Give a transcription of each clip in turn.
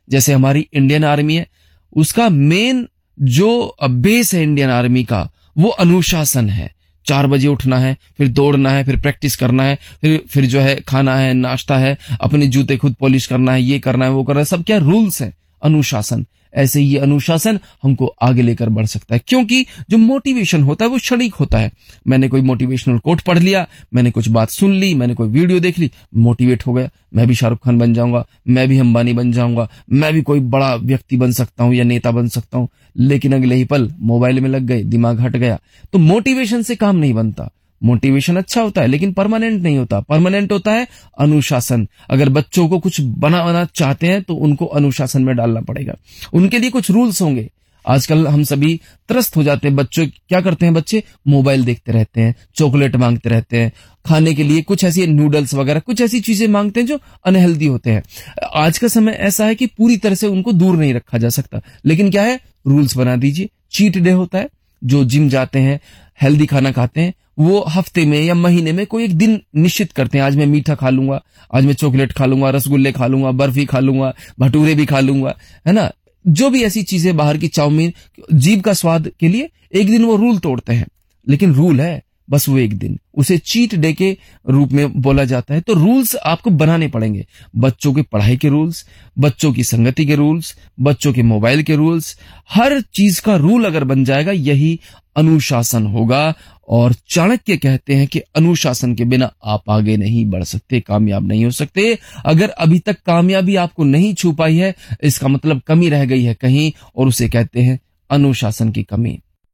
जैसे हमारी Indian army है, उसका मेन जो बेस है इंडियन आर्मी का, वो अनुशासन है। 4 बजे उठना है, फिर दौड़ना है, फिर प्रैक्टिस करना है, फिर जो है खाना है, नाश्ता है, अपने जूते खुद पॉलिश करना है, ये करना है, वो करना है, सब क्या रूल्स है, अनुशासन। ऐसे ही अनुशासन हमको आगे लेकर बढ़ सकता है, क्योंकि जो मोटिवेशन होता है वो क्षणिक होता है। मैंने कोई मोटिवेशनल कोट पढ़ लिया, मैंने कुछ बात सुन ली, मैंने कोई वीडियो देख ली, मोटिवेट हो गया, मैं भी शाहरुख खान बन जाऊंगा, मैं भी अंबानी बन जाऊंगा, मैं भी कोई बड़ा व्यक्ति बन सकता हूं या नेता बन सकता हूं। लेकिन अगले ही पल मोबाइल में लग गए, दिमाग हट गया। तो मोटिवेशन से काम नहीं बनता। मोटिवेशन अच्छा होता है लेकिन परमानेंट नहीं होता। परमानेंट होता है अनुशासन। अगर बच्चों को कुछ बनाना चाहते हैं तो उनको अनुशासन में डालना पड़ेगा, उनके लिए कुछ रूल्स होंगे। आजकल हम सभी त्रस्त हो जाते हैं। बच्चों क्या करते हैं, बच्चे मोबाइल देखते रहते हैं, चॉकलेट मांगते रहते हैं, खाने के लिए कुछ ऐसी नूडल्स वगैरह कुछ ऐसी चीजें मांगते हैं जो अनहेल्दी होते हैं। आज का समय ऐसा है कि पूरी तरह से उनको दूर नहीं रखा जा सकता, लेकिन क्या है, रूल्स बना दीजिए। चीट डे होता है, जो जिम जाते हैं, हेल्दी खाना खाते हैं, वो हफ्ते में या महीने में कोई एक दिन निश्चित करते हैं, आज मैं मीठा खा लूंगा, आज मैं चॉकलेट खा लूंगा, रसगुल्ले खा लूंगा, बर्फी खा लूंगा, भटूरे भी खा लूंगा, है ना। जो भी ऐसी चीजें बाहर की, चाउमीन, जीभ का स्वाद के लिए एक दिन वो रूल तोड़ते हैं। लेकिन रूल है बस वो एक दिन, उसे चीट डे के रूप में बोला जाता है। तो रूल्स आपको बनाने पड़ेंगे। बच्चों की पढ़ाई के रूल्स, बच्चों की संगति के रूल्स, बच्चों के मोबाइल के रूल्स, हर चीज का रूल अगर बन जाएगा, यही अनुशासन होगा। और चाणक्य कहते हैं कि अनुशासन के बिना आप आगे नहीं बढ़ सकते, कामयाब नहीं हो सकते। अगर अभी तक कामयाबी आपको नहीं छू पाई है, इसका मतलब कमी रह गई है कहीं, और उसे कहते हैं अनुशासन की कमी।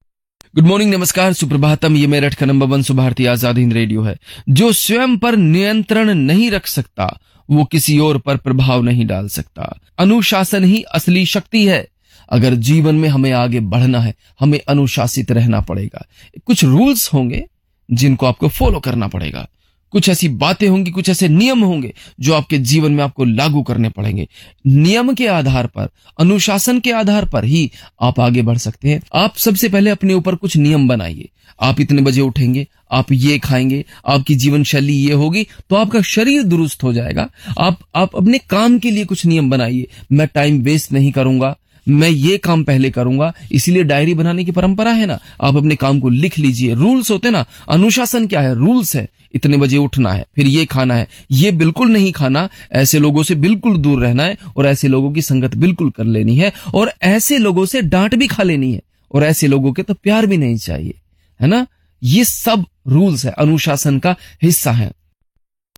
गुड मॉर्निंग, नमस्कार, सुप्रभातम। ये मेरठ का नंबर 1 सुभारती आजाद हिंद रेडियो है। जो स्वयं पर नियंत्रण नहीं रख सकता, वो किसी और पर प्रभाव नहीं डाल सकता। अनुशासन ही असली शक्ति है। अगर जीवन में हमें आगे बढ़ना है, हमें अनुशासित रहना पड़ेगा। कुछ रूल्स होंगे जिनको आपको फॉलो करना पड़ेगा, कुछ ऐसी बातें होंगी, कुछ ऐसे नियम होंगे जो आपके जीवन में आपको लागू करने पड़ेंगे। नियम के आधार पर, अनुशासन के आधार पर ही आप आगे बढ़ सकते हैं। आप सबसे पहले अपने ऊपर कुछ नियम बनाइए। आप इतने बजे उठेंगे, आप ये खाएंगे, आपकी जीवन शैली ये होगी, तो आपका शरीर दुरुस्त हो जाएगा। आप अपने काम के लिए कुछ नियम बनाइए। मैं टाइम वेस्ट नहीं करूंगा, मैं ये काम पहले करूंगा। इसीलिए डायरी बनाने की परंपरा है ना, आप अपने काम को लिख लीजिए। रूल्स होते ना, अनुशासन क्या है, रूल्स है। इतने बजे उठना है, फिर ये खाना है, ये बिल्कुल नहीं खाना, ऐसे लोगों से बिल्कुल दूर रहना है, और ऐसे लोगों की संगत बिल्कुल कर लेनी है, और ऐसे लोगों से डांट भी खा लेनी है, और ऐसे लोगों के तो प्यार भी नहीं चाहिए, है ना। ये सब रूल्स है, अनुशासन का हिस्सा है।